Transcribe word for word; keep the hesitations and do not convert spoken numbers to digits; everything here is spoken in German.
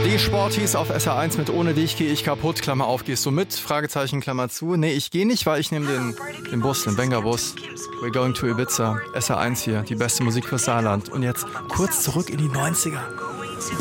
Die Sporties auf S R eins mit Ohne dich gehe ich kaputt, Klammer auf, gehst du mit, Fragezeichen, Klammer zu. Nee, ich gehe nicht, weil ich nehme den, den Bus, den Benga-Bus. We're going to Ibiza, S R eins hier, die beste Musik fürs Saarland. Und jetzt kurz zurück in die neunziger.